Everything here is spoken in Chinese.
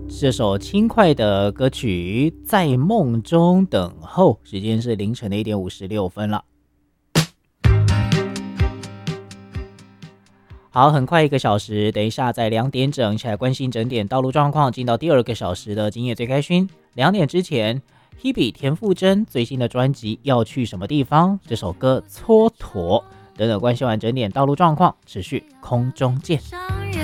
这首轻快的歌曲《在梦中等候》，时间是凌晨的1:56了。好，很快1个小时，等一下在2点整一起来关心整点道路状况，进到第2个小时的今夜最开心。2点之前 Hebe 田馥甄最新的专辑《要去什么地方》，这首歌蹉跎等等，关心完整点道路状况，持续空中见。